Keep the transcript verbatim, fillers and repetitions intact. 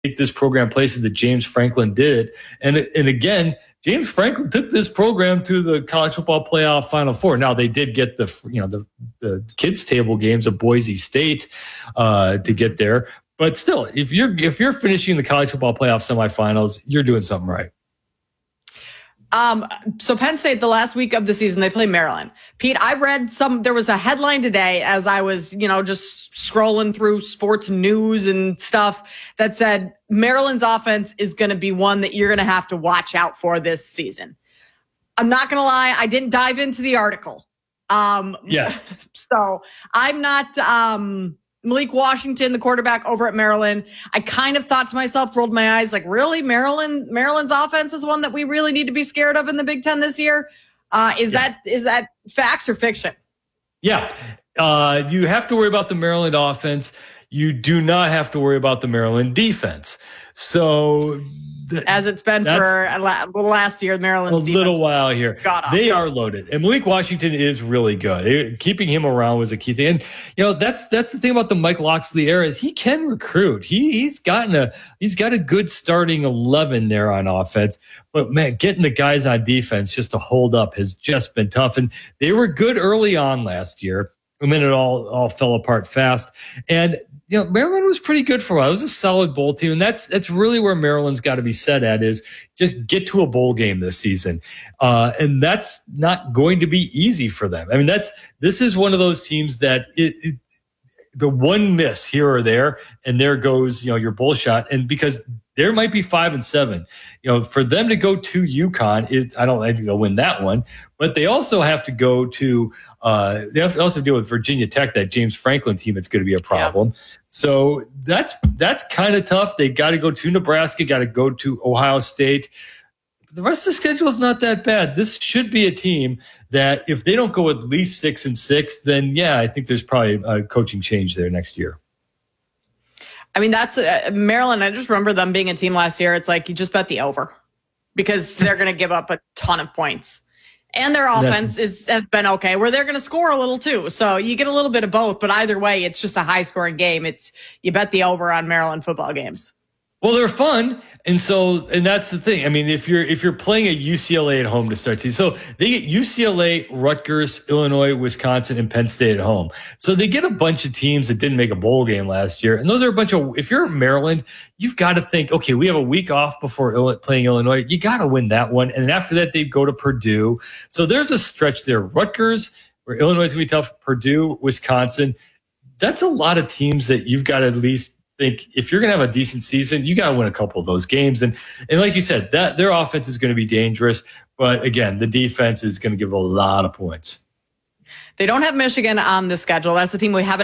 take this program places that James Franklin did. And, and again, James Franklin took this program to the college football playoff Final Four. Now they did get the, you know, the, the kids table games of Boise State uh, to get there. But still, if you're, if you're finishing the college football playoff semifinals, you're doing something right. Um, so Penn State, the last week of the season, they play Maryland. Pete, I read some, there was a headline today as I was, you know, just scrolling through sports news and stuff that said Maryland's offense is going to be one that you're going to have to watch out for this season. I'm not going to lie. I didn't dive into the article. Um, yes. So I'm not, um, Malik Washington, the quarterback over at Maryland. I kind of thought to myself, rolled my eyes, like, really? Maryland, Maryland's offense is one that we really need to be scared of in the Big Ten this year. Uh, is yeah. that is that facts or fiction? Yeah. Uh, you have to worry about the Maryland offense. You do not have to worry about the Maryland defense. So th- as it's been for the last year, Maryland's a defense little while here. They are loaded, and Malik Washington is really good. It, keeping him around was a key thing. And you know that's that's the thing about the Mike Locksley era is he can recruit. He he's gotten a he's got a good starting eleven there on offense. But man, getting the guys on defense just to hold up has just been tough. And they were good early on last year, and then it all all fell apart fast. And you know, Maryland was pretty good for a while. It was a solid bowl team, and that's that's really where Maryland's got to be set at is just get to a bowl game this season, uh, and that's not going to be easy for them. I mean, that's this is one of those teams that it, it, the one miss here or there, and there goes you know your bowl shot, and because there might be five and seven, you know, for them to go to UConn, it, I don't I think they'll win that one, but they also have to go to uh, they have to also deal with Virginia Tech, that James Franklin team. It's going to be a problem. Yeah. So that's that's kind of tough. They got to go to Nebraska, got to go to Ohio State. The rest of the schedule is not that bad. This should be a team that if they don't go at least six and six, then yeah, I think there's probably a coaching change there next year. I mean, that's uh, Maryland. I just remember them being a team last year. It's like you just bet the over because they're going to give up a ton of points. And their offense is, has been okay, where they're going to score a little too. So you get a little bit of both, but either way, it's just a high scoring game. It's you bet the over on Maryland football games. Well, they're fun. And so, and that's the thing. I mean, if you're, if you're playing at U C L A at home to start season, so they get U C L A, Rutgers, Illinois, Wisconsin, and Penn State at home. So they get a bunch of teams that didn't make a bowl game last year. And those are a bunch of, if you're Maryland, you've got to think, okay, we have a week off before playing Illinois. You got to win that one. And after that, they go to Purdue. So there's a stretch there. Rutgers, where Illinois is going to be tough, Purdue, Wisconsin. That's a lot of teams that you've got to at least think if you're going to have a decent season, you got to win a couple of those games. And and like you said, that their offense is going to be dangerous. But again, the defense is going to give a lot of points. They don't have Michigan on the schedule. That's a team we haven't